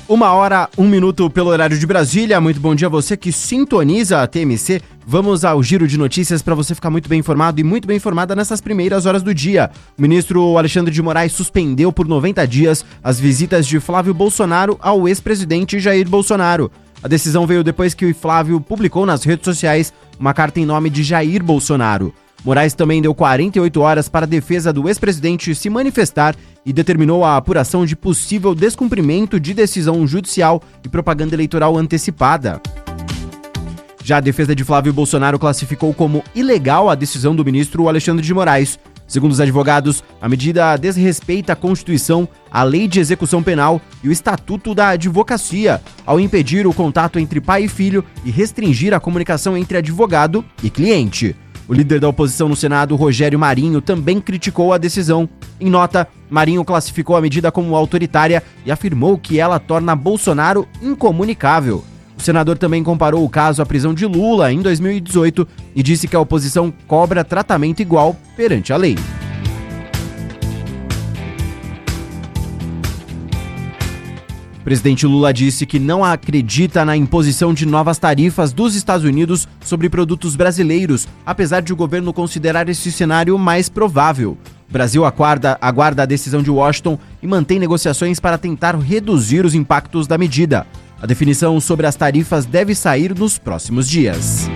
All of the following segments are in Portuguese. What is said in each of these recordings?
1h, 1 minuto pelo horário de Brasília. Muito bom dia a você que sintoniza a TMC. Vamos ao giro de notícias para você ficar muito bem informado e muito bem informada nessas primeiras horas do dia. O ministro Alexandre de Moraes suspendeu por 90 dias as visitas de Flávio Bolsonaro ao ex-presidente Jair Bolsonaro. A decisão veio depois que o Flávio publicou nas redes sociais uma carta em nome de Jair Bolsonaro. Moraes também deu 48 horas para a defesa do ex-presidente se manifestar e determinou a apuração de possível descumprimento de decisão judicial e propaganda eleitoral antecipada. Já a defesa de Flávio Bolsonaro classificou como ilegal a decisão do ministro Alexandre de Moraes. Segundo os advogados, a medida desrespeita a Constituição, a Lei de Execução Penal e o Estatuto da Advocacia, ao impedir o contato entre pai e filho e restringir a comunicação entre advogado e cliente. O líder da oposição no Senado, Rogério Marinho, também criticou a decisão. Em nota, Marinho classificou a medida como autoritária e afirmou que ela torna Bolsonaro incomunicável. O senador também comparou o caso à prisão de Lula em 2018 e disse que a oposição cobra tratamento igual perante a lei. O presidente Lula disse que não acredita na imposição de novas tarifas dos Estados Unidos sobre produtos brasileiros, apesar de o governo considerar esse cenário mais provável. O Brasil aguarda a decisão de Washington e mantém negociações para tentar reduzir os impactos da medida. A definição sobre as tarifas deve sair nos próximos dias.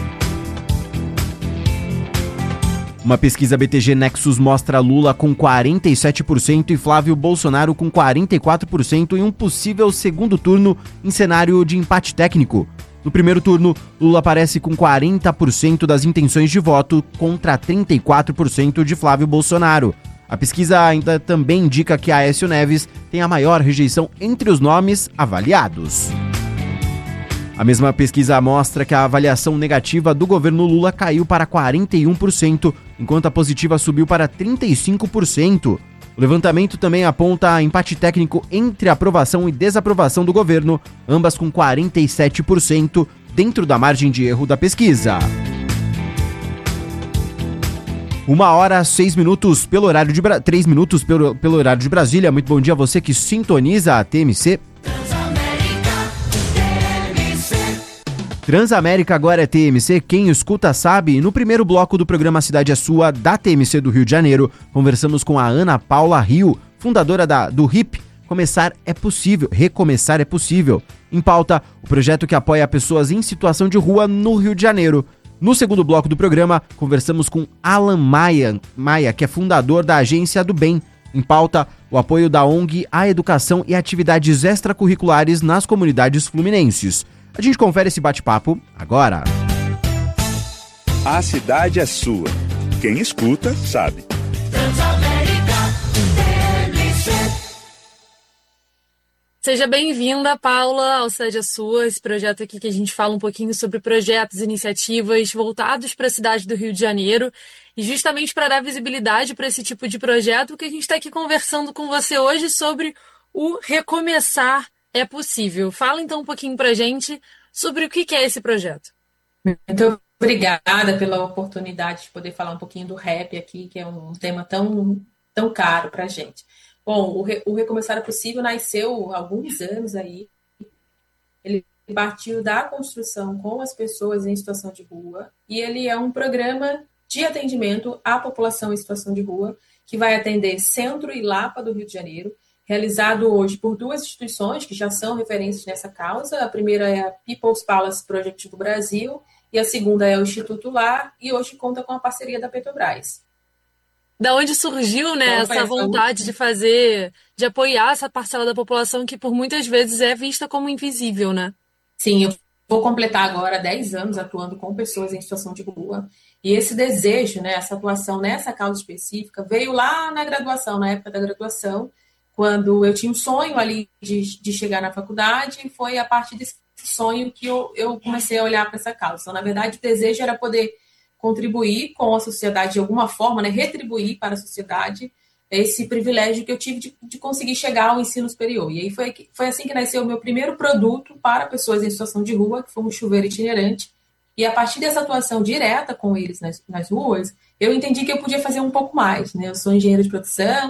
Uma pesquisa BTG Nexus mostra Lula com 47% e Flávio Bolsonaro com 44% em um possível segundo turno em cenário de empate técnico. No primeiro turno, Lula aparece com 40% das intenções de voto contra 34% de Flávio Bolsonaro. A pesquisa ainda também indica que Aécio Neves tem a maior rejeição entre os nomes avaliados. A mesma pesquisa mostra que a avaliação negativa do governo Lula caiu para 41%, enquanto a positiva subiu para 35%. O levantamento também aponta empate técnico entre aprovação e desaprovação do governo, ambas com 47%, dentro da margem de erro da pesquisa. 1h, 6 minutos pelo horário de 3 minutos pelo horário de Brasília. Muito bom dia a você que sintoniza a TMC. Transamérica agora é TMC, quem escuta sabe. No primeiro bloco do programa Cidade é Sua, da TMC do Rio de Janeiro, conversamos com a Ana Paula Rio, fundadora do RIP, Recomeçar é Possível. Em pauta, o projeto que apoia pessoas em situação de rua no Rio de Janeiro. No segundo bloco do programa, conversamos com Alan Maia, que é fundador da Agência do Bem. Em pauta, o apoio da ONG à educação e atividades extracurriculares nas comunidades fluminenses. A gente confere esse bate-papo agora. A cidade é sua. Quem escuta, sabe. Seja bem-vinda, Paula, ao Cidade é Sua, esse projeto aqui que a gente fala um pouquinho sobre projetos, iniciativas voltados para a cidade do Rio de Janeiro. E justamente para dar visibilidade para esse tipo de projeto que a gente está aqui conversando com você hoje sobre o Recomeçar é Possível. Fala então um pouquinho para a gente sobre o que é esse projeto. Muito obrigada pela oportunidade de poder falar um pouquinho do rap aqui, que é um tema tão caro para a gente. Bom, o Recomeçar é Possível nasceu há alguns anos aí. Ele partiu da construção com as pessoas em situação de rua e ele é um programa de atendimento à população em situação de rua que vai atender Centro e Lapa do Rio de Janeiro, realizado hoje por duas instituições que já são referências nessa causa. A primeira é a People's Palace Project do Brasil e a segunda é o Instituto Lar, e hoje conta com a parceria da Petrobras. Da onde surgiu, né, essa vontade de apoiar essa parcela da população que por muitas vezes é vista como invisível, né? Sim, eu vou completar agora 10 anos atuando com pessoas em situação de rua. E esse desejo, né, essa atuação nessa causa específica veio lá na graduação, na época da graduação, quando eu tinha um sonho ali de chegar na faculdade, e foi a partir desse sonho que eu comecei a olhar para essa causa. Então, na verdade, o desejo era poder contribuir com a sociedade de alguma forma, né, retribuir para a sociedade esse privilégio que eu tive de conseguir chegar ao ensino superior. E aí foi assim que nasceu o meu primeiro produto para pessoas em situação de rua, que foi um chuveiro itinerante. E a partir dessa atuação direta com eles nas ruas, eu entendi que eu podia fazer um pouco mais, né? Eu sou engenheiro de produção,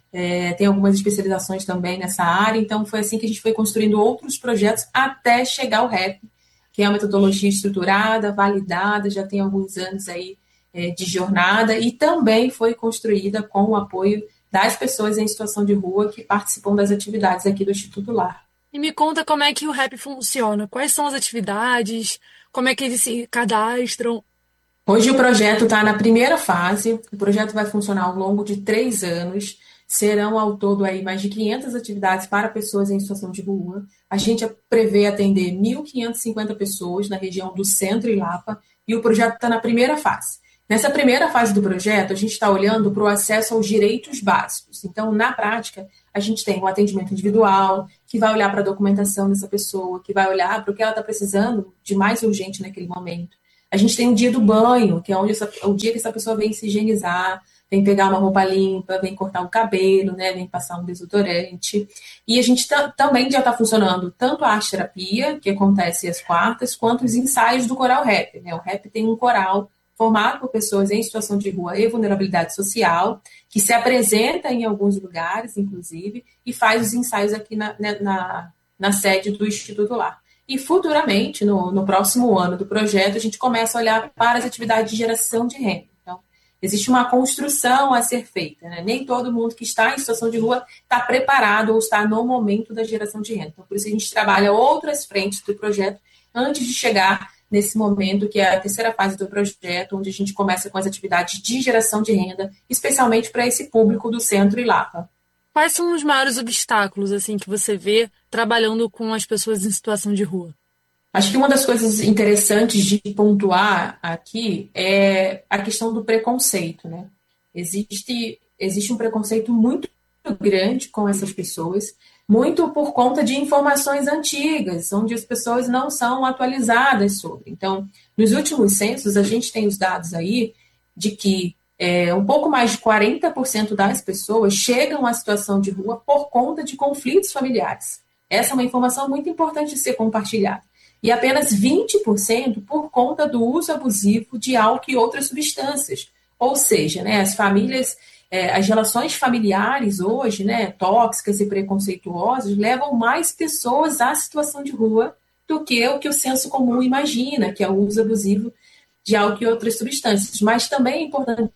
tem algumas especializações também nessa área, então foi assim que a gente foi construindo outros projetos até chegar ao RAP, que é uma metodologia estruturada, validada, já tem alguns anos aí de jornada, e também foi construída com o apoio das pessoas em situação de rua que participam das atividades aqui do Instituto Lar. E me conta como é que o RAP funciona, quais são as atividades, como é que eles se cadastram. Hoje o projeto está na primeira fase, o projeto vai funcionar ao longo de 3 anos, serão ao todo aí mais de 500 atividades para pessoas em situação de rua. A gente prevê atender 1.550 pessoas na região do Centro e Lapa, e o projeto está na primeira fase. Nessa primeira fase do projeto, a gente está olhando para o acesso aos direitos básicos. Então, na prática, a gente tem um atendimento individual, que vai olhar para a documentação dessa pessoa, que vai olhar para o que ela está precisando de mais urgente naquele momento. A gente tem o dia do banho, que é o dia que essa pessoa vem se higienizar, vem pegar uma roupa limpa, vem cortar o cabelo, né, vem passar um desodorante. E a gente também já está funcionando tanto a arte-terapia, que acontece às quartas, quanto os ensaios do coral rap, né? O rap tem um coral formado por pessoas em situação de rua e vulnerabilidade social, que se apresenta em alguns lugares, inclusive, e faz os ensaios aqui na sede do Instituto Lar. E futuramente, no próximo ano do projeto, a gente começa a olhar para as atividades de geração de renda. Então, existe uma construção a ser feita, né? Nem todo mundo que está em situação de rua está preparado ou está no momento da geração de renda. Então, por isso a gente trabalha outras frentes do projeto antes de chegar nesse momento, que é a terceira fase do projeto, onde a gente começa com as atividades de geração de renda, especialmente para esse público do Centro e Lapa. Quais são os maiores obstáculos assim que você vê trabalhando com as pessoas em situação de rua? Acho que uma das coisas interessantes de pontuar aqui é a questão do preconceito, né? Existe um preconceito muito grande com essas pessoas, muito por conta de informações antigas, onde as pessoas não são atualizadas sobre. Então, nos últimos censos, a gente tem os dados aí de que um pouco mais de 40% das pessoas chegam à situação de rua por conta de conflitos familiares. Essa é uma informação muito importante de ser compartilhada. E apenas 20% por conta do uso abusivo de álcool e outras substâncias. Ou seja, né, as famílias, as relações familiares hoje, né, tóxicas e preconceituosas, levam mais pessoas à situação de rua do que o senso comum imagina, que é o uso abusivo de álcool e outras substâncias. Mas também é importante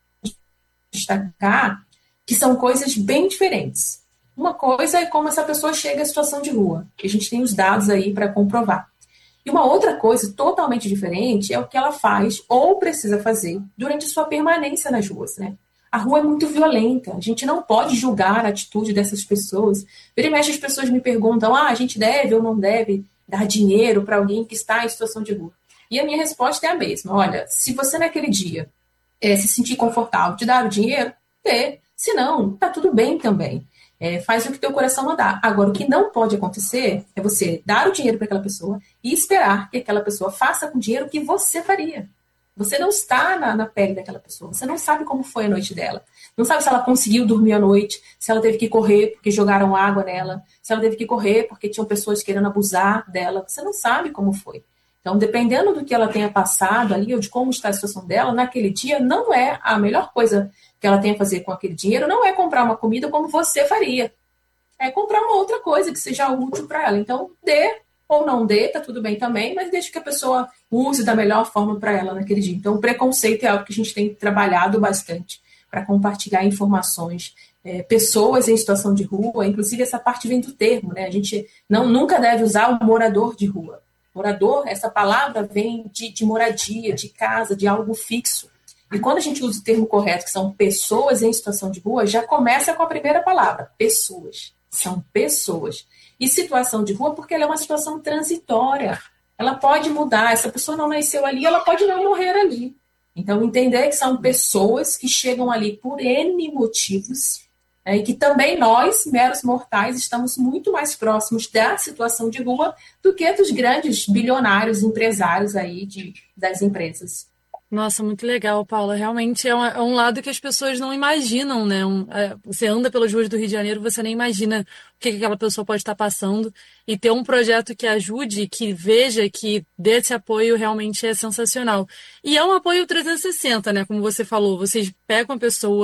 destacar que são coisas bem diferentes. Uma coisa é como essa pessoa chega à situação de rua, que a gente tem os dados aí para comprovar. E uma outra coisa totalmente diferente é o que ela faz ou precisa fazer durante sua permanência nas ruas, né? A rua é muito violenta, a gente não pode julgar a atitude dessas pessoas. Vira e mexe, as pessoas me perguntam, a gente deve ou não deve dar dinheiro para alguém que está em situação de rua? E a minha resposta é a mesma. Olha, se você naquele dia se sentir confortável de dar o dinheiro, dê. Se não, tá tudo bem também. Faz o que teu coração mandar. Agora, o que não pode acontecer é você dar o dinheiro para aquela pessoa e esperar que aquela pessoa faça com o dinheiro o que você faria. Você não está na pele daquela pessoa. Você não sabe como foi a noite dela. Não sabe se ela conseguiu dormir à noite, se ela teve que correr porque jogaram água nela, se ela teve que correr porque tinham pessoas querendo abusar dela. Você não sabe como foi. Então, dependendo do que ela tenha passado ali, ou de como está a situação dela, naquele dia, não é a melhor coisa que ela tenha a fazer com aquele dinheiro, não é comprar uma comida como você faria. É comprar uma outra coisa que seja útil para ela. Então, dê ou não dê, tá tudo bem também, mas deixe que a pessoa use da melhor forma para ela naquele dia. Então, o preconceito é algo que a gente tem trabalhado bastante para compartilhar informações. Pessoas em situação de rua, inclusive essa parte vem do termo, né? A gente nunca deve usar o morador de rua. Morador, essa palavra vem de moradia, de casa, de algo fixo. E quando a gente usa o termo correto, que são pessoas em situação de rua, já começa com a primeira palavra, pessoas. São pessoas. E situação de rua, porque ela é uma situação transitória. Ela pode mudar, essa pessoa não nasceu ali, ela pode não morrer ali. Então, entender que são pessoas que chegam ali por N motivos, e que também nós, meros mortais, estamos muito mais próximos da situação de rua do que dos grandes bilionários empresários aí das empresas. Nossa, muito legal, Paula. Realmente é um lado que as pessoas não imaginam, né? Você anda pelas ruas do Rio de Janeiro, você nem imagina o que aquela pessoa pode estar passando. E ter um projeto que ajude, que veja, que dê esse apoio realmente é sensacional. E é um apoio 360, né? Como você falou, vocês pegam a pessoa,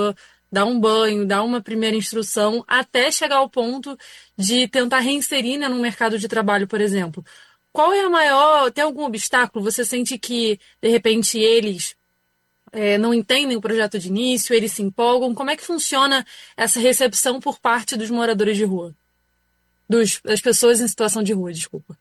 dar um banho, dar uma primeira instrução, até chegar ao ponto de tentar reinserir, né, no mercado de trabalho, por exemplo. Qual é a maior... Tem algum obstáculo? Você sente que, de repente, eles não entendem o projeto de início, eles se empolgam? Como é que funciona essa recepção por parte dos moradores de rua? Das pessoas em situação de rua, desculpa.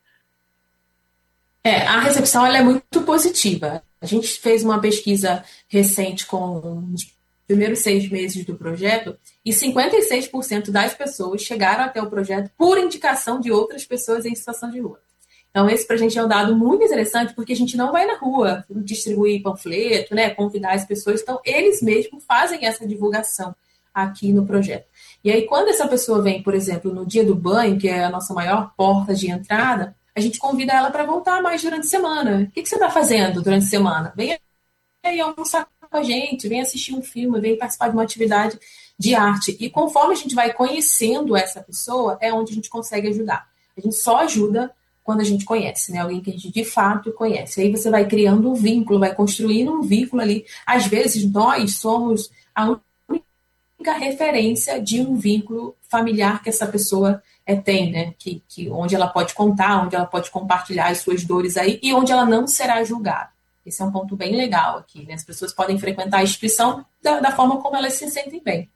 A recepção ela é muito positiva. A gente fez uma pesquisa recente com os primeiros 6 meses do projeto e 56% das pessoas chegaram até o projeto por indicação de outras pessoas em situação de rua. Então, esse para a gente é um dado muito interessante, porque a gente não vai na rua distribuir panfleto, né, convidar as pessoas. Então, eles mesmos fazem essa divulgação aqui no projeto. E aí, quando essa pessoa vem, por exemplo, no dia do banho, que é a nossa maior porta de entrada, a gente convida ela para voltar mais durante a semana. O que você está fazendo durante a semana? Vem aí almoçar com a gente, vem assistir um filme, vem participar de uma atividade de arte. E conforme a gente vai conhecendo essa pessoa, é onde a gente consegue ajudar. A gente só ajuda quando a gente conhece, né? Alguém que a gente de fato conhece. Aí você vai criando um vínculo, vai construindo um vínculo ali. Às vezes, nós somos a única referência de um vínculo familiar que essa pessoa tem, né? Onde ela pode contar, onde ela pode compartilhar as suas dores aí e onde ela não será julgada. Esse é um ponto bem legal aqui, né? As pessoas podem frequentar a instituição da forma como elas se sentem bem.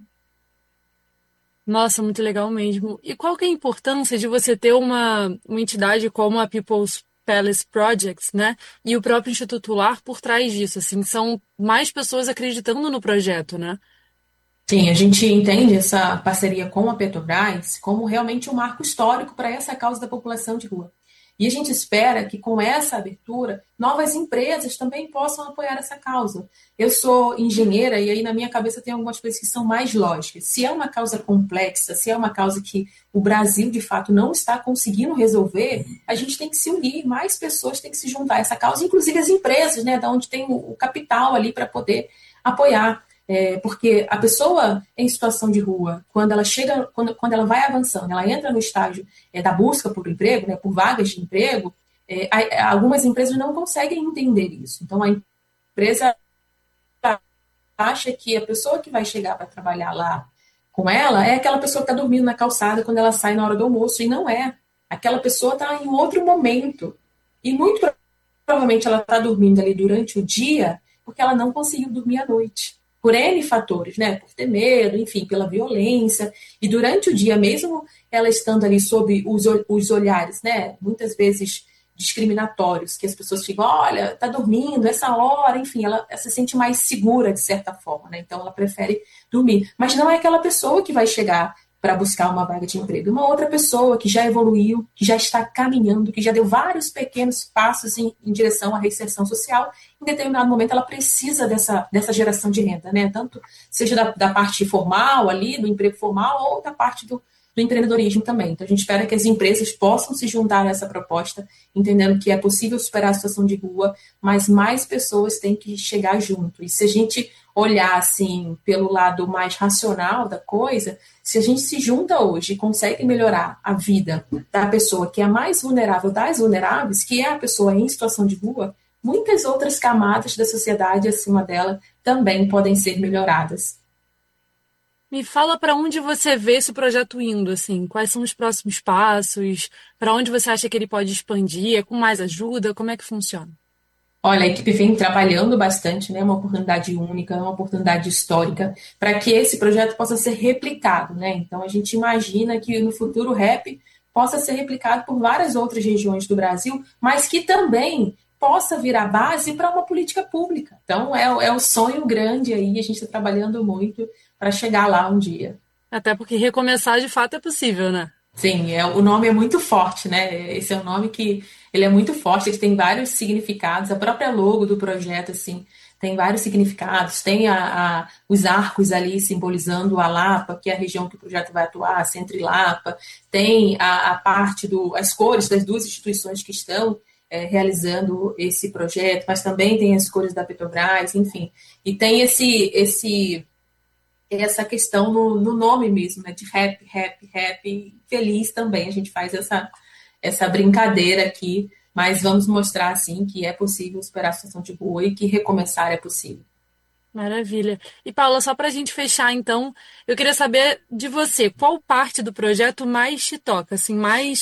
Nossa, muito legal mesmo. E qual que é a importância de você ter uma entidade como a People's Palace Projects, né? E o próprio Instituto Lar por trás disso, assim, são mais pessoas acreditando no projeto, né? Sim, a gente entende essa parceria com a Petrobras como realmente um marco histórico para essa causa da população de rua. E a gente espera que com essa abertura, novas empresas também possam apoiar essa causa. Eu sou engenheira e aí na minha cabeça tem algumas coisas que são mais lógicas. Se é uma causa complexa, se é uma causa que o Brasil de fato não está conseguindo resolver, a gente tem que se unir, mais pessoas têm que se juntar a essa causa, inclusive as empresas, né, da onde tem o capital ali para poder apoiar. Porque a pessoa em situação de rua, quando ela chega, quando ela vai avançando, ela entra no estágio da busca por emprego, né, por vagas de emprego, algumas empresas não conseguem entender isso. Então, a empresa acha que a pessoa que vai chegar para trabalhar lá com ela é aquela pessoa que está dormindo na calçada quando ela sai na hora do almoço, e não é. Aquela pessoa está em outro momento. E muito provavelmente ela está dormindo ali durante o dia porque ela não conseguiu dormir à noite. Por N fatores, né? Por ter medo, enfim, pela violência. E durante o dia, mesmo ela estando ali sob os olhares, né? Muitas vezes discriminatórios, que as pessoas ficam, olha, tá dormindo, essa hora, enfim, ela se sente mais segura, de certa forma, né? Então ela prefere dormir. Mas não é aquela pessoa que vai chegar para buscar uma vaga de emprego. Uma outra pessoa que já evoluiu, que já está caminhando, que já deu vários pequenos passos em direção à reinserção social, em determinado momento ela precisa dessa geração de renda, né? Tanto seja da parte formal ali, do emprego formal, ou da parte do empreendedorismo também. Então a gente espera que as empresas possam se juntar a essa proposta, entendendo que é possível superar a situação de rua, mas mais pessoas têm que chegar junto. E se a gente olhar assim pelo lado mais racional da coisa, se a gente se junta hoje e consegue melhorar a vida da pessoa que é a mais vulnerável das vulneráveis, que é a pessoa em situação de rua, muitas outras camadas da sociedade acima dela também podem ser melhoradas. Me fala para onde você vê esse projeto indo, assim, quais são os próximos passos, para onde você acha que ele pode expandir, com mais ajuda, como é que funciona? Olha, a equipe vem trabalhando bastante, né? É uma oportunidade única, é uma oportunidade histórica, para que esse projeto possa ser replicado, né? Então a gente imagina que no futuro o RAP possa ser replicado por várias outras regiões do Brasil, mas que também possa virar base para uma política pública. Então é um sonho grande aí, a gente está trabalhando muito para chegar lá um dia. Até porque recomeçar de fato é possível, né? Sim, o nome é muito forte, né? Esse é um nome que ele é muito forte, ele tem vários significados. A própria logo do projeto, assim, tem vários significados. Tem os arcos ali simbolizando a Lapa, que é a região que o projeto vai atuar, Centro e Lapa. Tem a parte as cores das duas instituições que estão realizando esse projeto, mas também tem as cores da Petrobras, enfim. E tem essa questão no nome mesmo, né, de rap, feliz também, a gente faz essa brincadeira aqui, mas vamos mostrar, assim, que é possível superar a situação de rua e que recomeçar é possível. Maravilha. E Paula, só para a gente fechar, então, eu queria saber de você, qual parte do projeto mais te toca, assim,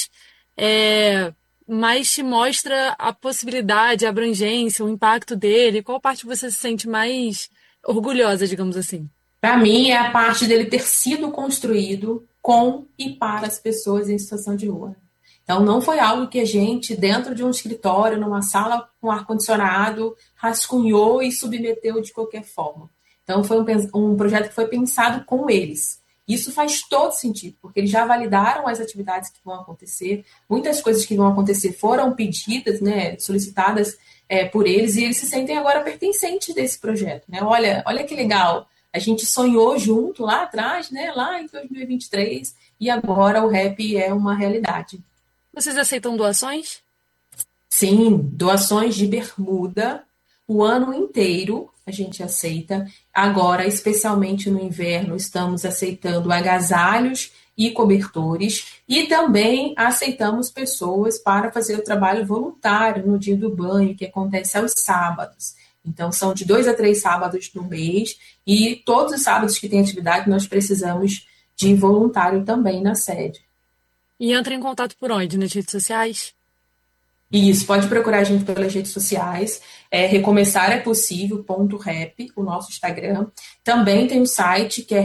é, mais te mostra a possibilidade, a abrangência, o impacto dele? Qual parte você se sente mais orgulhosa, digamos assim? Para mim, é a parte dele ter sido construído com e para as pessoas em situação de rua. Então, não foi algo que a gente, dentro de um escritório, numa sala com ar-condicionado, rascunhou e submeteu de qualquer forma. Então, foi um projeto que foi pensado com eles. Isso faz todo sentido, porque eles já validaram as atividades que vão acontecer, muitas coisas que vão acontecer foram pedidas, né, solicitadas por eles, e eles se sentem agora pertencentes desse projeto. Né? Olha que legal, a gente sonhou junto lá atrás, né, lá em 2023, e agora o rap é uma realidade. Vocês aceitam doações? Sim, doações de bermuda o ano inteiro a gente aceita. Agora, especialmente no inverno, estamos aceitando agasalhos e cobertores e também aceitamos pessoas para fazer o trabalho voluntário no dia do banho, que acontece aos sábados. Então, são de 2 a 3 sábados no mês e todos os sábados que tem atividade nós precisamos de voluntário também na sede. E entra em contato por onde? Nas redes sociais? Isso, pode procurar a gente pelas redes sociais. Recomeçar é possível, ponto rap, o nosso Instagram. Também tem o site que é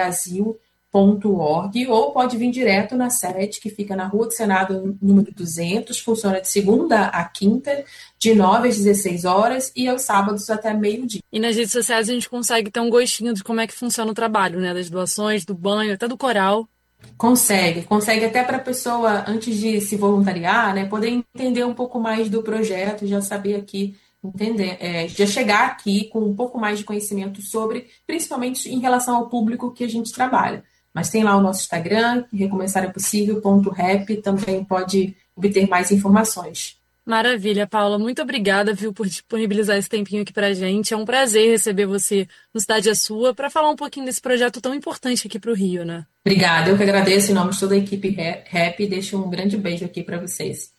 rapbrasil.org, ou pode vir direto na sede, que fica na Rua do Senado, número 200, funciona de segunda a quinta, de 9 às 16 horas e aos sábados até meio-dia. E nas redes sociais a gente consegue ter um gostinho de como é que funciona o trabalho, né? Das doações, do banho, até do coral. Consegue até para a pessoa, antes de se voluntariar, né, poder entender um pouco mais do projeto, já saber aqui, entender, já chegar aqui com um pouco mais de conhecimento sobre, principalmente em relação ao público que a gente trabalha. Mas tem lá o nosso Instagram, recomeçarepossível.rap, também pode obter mais informações. Maravilha, Paula. Muito obrigada, viu, por disponibilizar esse tempinho aqui pra gente. É um prazer receber você no Cidade é Sua para falar um pouquinho desse projeto tão importante aqui para o Rio, né? Obrigada, eu que agradeço em nome de toda a equipe Rap e deixo um grande beijo aqui para vocês.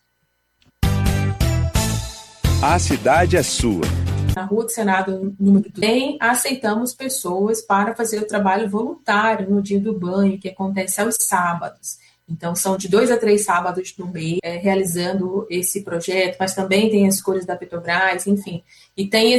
A cidade é sua. Na Rua do Senado, número 200, também aceitamos pessoas para fazer o trabalho voluntário no dia do banho, que acontece aos sábados. Então, são de 2 a 3 sábados no mês, realizando esse projeto, mas também tem as cores da Petrobras, enfim. E tem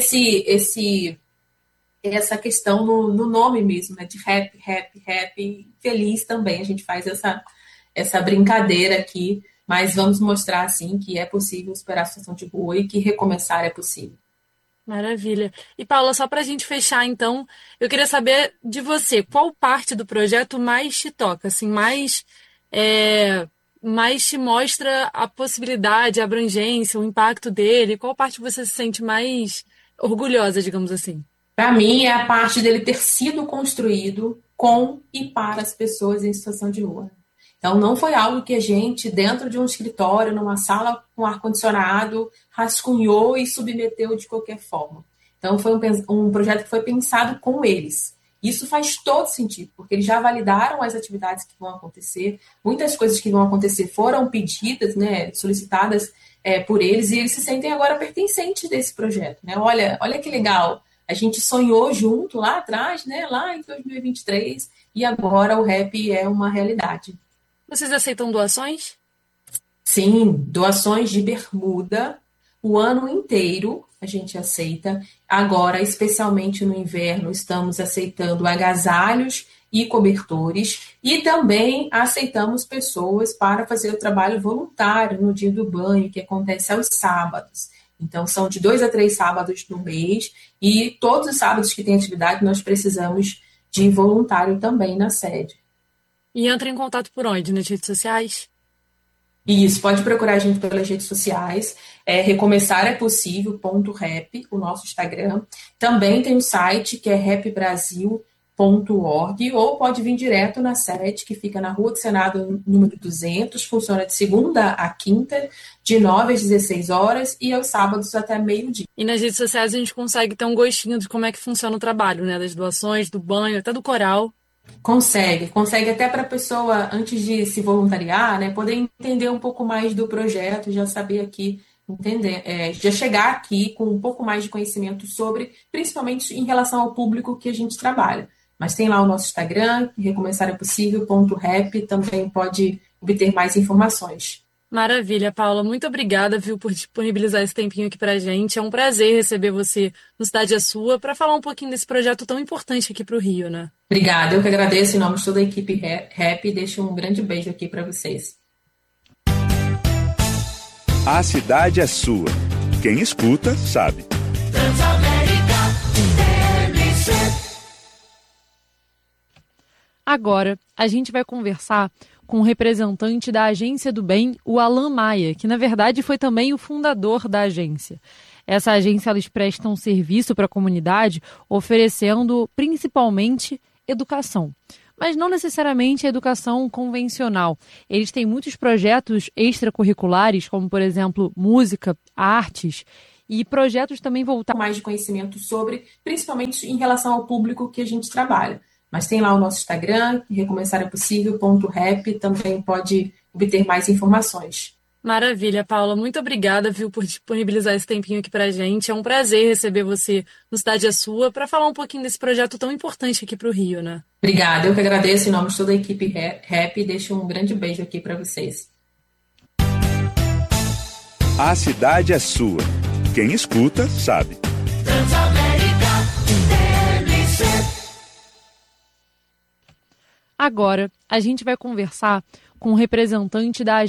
essa questão no nome mesmo, né, de rap, feliz também. A gente faz essa brincadeira aqui, mas vamos mostrar, assim, que é possível superar a situação de rua e que recomeçar é possível. Maravilha. E Paula, só para a gente fechar, então, eu queria saber de você, qual parte do projeto mais te toca, assim, mais te mostra a possibilidade, a abrangência, o impacto dele? Qual parte você se sente mais orgulhosa, digamos assim? Para mim, é a parte dele ter sido construído com e para as pessoas em situação de rua. Então, não foi algo que a gente, dentro de um escritório, numa sala com ar-condicionado, rascunhou e submeteu de qualquer forma. Então, foi um projeto que foi pensado com eles. Isso faz todo sentido, porque eles já validaram as atividades que vão acontecer, muitas coisas que vão acontecer foram pedidas, né, solicitadas por eles, e eles se sentem agora pertencentes desse projeto. Né? Olha que legal, a gente sonhou junto lá atrás, né, lá em 2023, e agora o rap é uma realidade. Vocês aceitam doações? Sim, doações de bermuda o ano inteiro a gente aceita. Agora, especialmente no inverno, estamos aceitando agasalhos e cobertores e também aceitamos pessoas para fazer o trabalho voluntário no dia do banho, que acontece aos sábados. Então, são de 2 a 3 sábados no mês e todos os sábados que tem atividade nós precisamos de voluntário também na sede. E entra em contato por onde? Nas redes sociais? Isso, pode procurar a gente pelas redes sociais. Recomeçar é possível.rap, o nosso Instagram. Também tem o site que é rapbrasil.org, ou pode vir direto na sede, que fica na Rua do Senado, número 200, funciona de segunda a quinta, de 9 às 16 horas e aos sábados até meio-dia. E nas redes sociais a gente consegue ter um gostinho de como é que funciona o trabalho, né? Das doações, do banho, até do coral. Consegue até para a pessoa, antes de se voluntariar, né, poder entender um pouco mais do projeto, já saber aqui, entender, já chegar aqui com um pouco mais de conhecimento sobre, principalmente em relação ao público que a gente trabalha. Mas tem lá o nosso Instagram, recomeçarepossível.rap, também pode obter mais informações. Maravilha, Paula. Muito obrigada, viu, por disponibilizar esse tempinho aqui pra gente. É um prazer receber você no Cidade é Sua para falar um pouquinho desse projeto tão importante aqui pro Rio, né? Obrigada, eu que agradeço em nome de toda a equipe Rap e deixo um grande beijo aqui para vocês. A cidade é sua. Quem escuta, sabe. Agora, a gente vai conversar com o representante da Agência do Bem, o Alan Maia, que na verdade foi também o fundador da agência. Essa agência, eles prestam serviço para a comunidade, oferecendo principalmente educação. Mas não necessariamente a educação convencional. Eles têm muitos projetos extracurriculares, como, por exemplo, música, artes, e projetos também voltados mais de conhecimento sobre, principalmente em relação ao público que a gente trabalha. Mas tem lá o nosso Instagram, recomeçarepossível.rap, também pode obter mais informações. Maravilha, Paula. Muito obrigada, viu, por disponibilizar esse tempinho aqui pra gente. É um prazer receber você no Cidade é Sua para falar um pouquinho desse projeto tão importante aqui pro Rio, né? Obrigada, eu que agradeço em nome de toda a equipe Rap e deixo um grande beijo aqui para vocês. A cidade é sua. Quem escuta, sabe. Agora, a gente vai conversar com o representante da